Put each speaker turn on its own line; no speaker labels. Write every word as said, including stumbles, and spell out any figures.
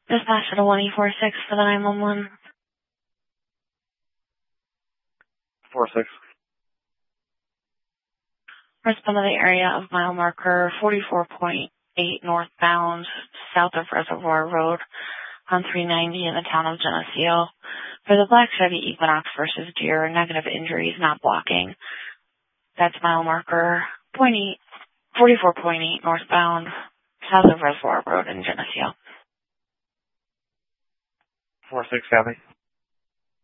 Dispatch to the one E four six for the nine one one.
four six.
Respond to the area of mile marker forty-four point eight northbound, south of Reservoir Road on three ninety in the town of Geneseo. For the black Chevy Equinox versus Deere, negative injuries, not blocking. That's mile marker forty-four point eight northbound, south of Reservoir Road in Geneseo.
four six, copy.